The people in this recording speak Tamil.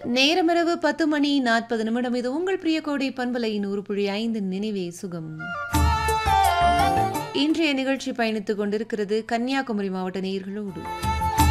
நேரமிரவு 10:40 இது உங்கள் பிரிய கோடை பண்பலை 100.5 நினைவே சுகம். இன்றைய நிகழ்ச்சி பயணித்துக் கொண்டிருக்கிறது கன்னியாகுமரி மாவட்ட நேயர்களோடு.